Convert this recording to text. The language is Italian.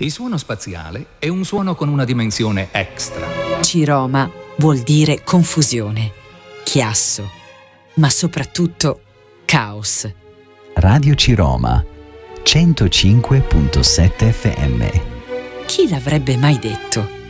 Il suono spaziale è un suono con una dimensione extra. Ciroma vuol dire confusione, chiasso, ma soprattutto caos. Radio Ciroma 105.7 FM. Chi l'avrebbe mai detto?